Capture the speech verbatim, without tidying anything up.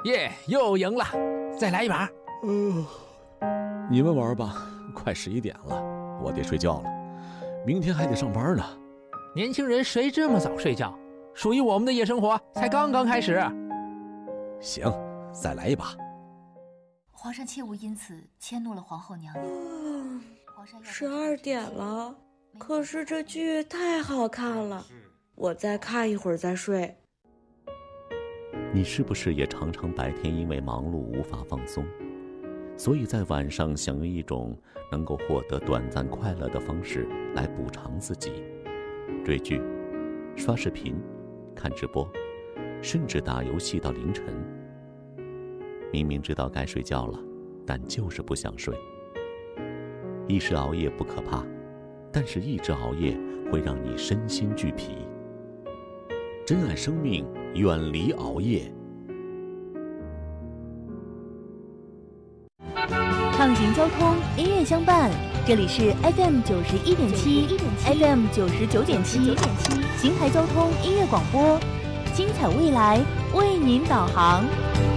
耶，又赢了，再来一把。 嗯、呃，你们玩吧，快十一点了，我得睡觉了，明天还得上班呢。 年轻人谁这么早睡觉？属于我们的夜生活才刚刚开始。 行，再来一把。 皇上切勿因此迁怒了皇后娘娘。 嗯，十二点了，可是这剧太好看了，我再看一会儿再睡。 你是不是也常常白天因为忙碌无法放松，所以在晚上想用一种能够获得短暂快乐的方式来补偿自己？追剧、刷视频、看直播，甚至打游戏到凌晨。明明知道该睡觉了，但就是不想睡。一时熬夜不可怕，但是一直熬夜会让你身心俱疲。珍爱生命，远离熬夜。 畅行交通，音乐相伴，这里是 F M 九十一点七 ，F M 九十九点七，邢台交通音乐广播，精彩未来为您导航。